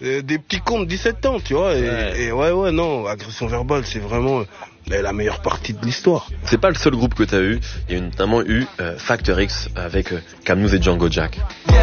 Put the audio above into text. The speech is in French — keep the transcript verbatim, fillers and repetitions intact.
euh, des petits cons de dix-sept ans, tu vois. Et ouais. et ouais, ouais, non, Agression Verbale, c'est vraiment euh, la meilleure partie de l'histoire. C'est pas le seul groupe que t'as eu. Il y a notamment eu euh, Factor X avec euh, Cam'Nous et Django Jack. Yeah.